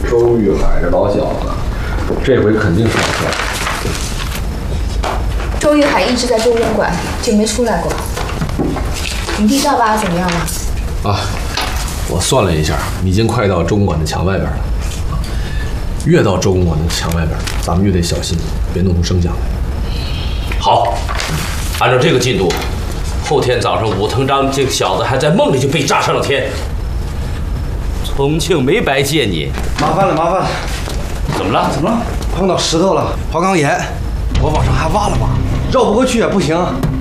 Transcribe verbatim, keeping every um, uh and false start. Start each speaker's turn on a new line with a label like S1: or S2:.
S1: 周玉海这老小子，这回肯定上车。
S2: 周玉海一直在中公馆，就没出来过。你弟赵八怎么样了？
S1: 啊，我算了一下，已经快到中馆的墙外边了。越到中馆的墙外边，咱们越得小心，别弄出声响来。
S3: 好，按照这个进度，后天早上武藤章这个小子还在梦里就被炸上了天。重庆没白见你，
S4: 麻烦了，麻烦了。
S3: 怎么了？
S4: 怎么了？碰到石头了，花岗岩，我往上还挖了挖，绕不过去也不行。